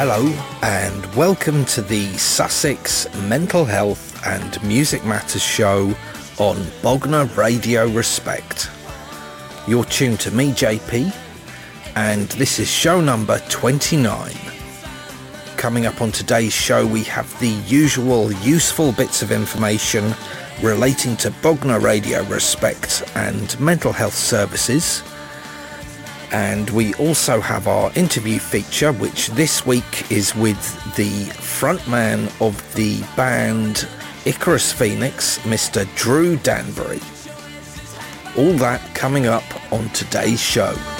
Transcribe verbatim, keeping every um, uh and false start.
Hello and welcome to the Sussex Mental Health and Music Matters show on Bognor Radio Respect. You're tuned to me, J P, and this is show number twenty-nine. Coming up on today's show, we have the usual useful bits of information relating to Bognor Radio Respect and mental health services. And we also have our interview feature, which this week is with the frontman of the band Icarus Phoenix, Mister Drew Danbury. All that coming up on today's show.